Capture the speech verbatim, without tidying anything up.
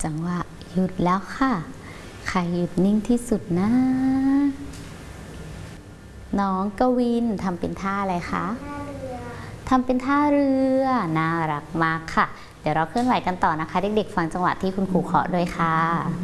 จังหวะหยุดแล้วค่ะใครหยุดนิ่งที่สุดนะน้องกวินทำเป็นท่าอะไรคะทำเป็นท่าเรือน่ารักมากค่ะเดี๋ยวเราเคลื่อนไหวกันต่อนะคะเด็กๆฟังจังหวะที่คุณครูเคาะด้วยค่ะ